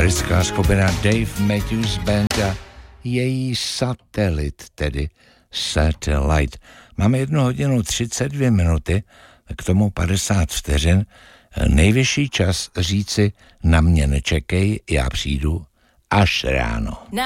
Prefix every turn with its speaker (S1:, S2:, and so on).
S1: americká skupina Dave Matthews Band a její Satelit, tedy Satellite. Máme 1 hodinu 32 minuty, k tomu 50 vteřin. Nejvyšší čas říci: na mě nečekej, já přijdu až ráno.